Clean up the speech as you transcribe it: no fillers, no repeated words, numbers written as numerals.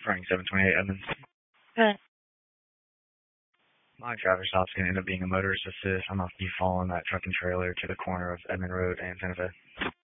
Frank 728 Edmonds. Good. My traffic stop's going to end up being a motorist assist. I'm going to be following that truck and trailer to the corner of Edmond Road and Santa Fe.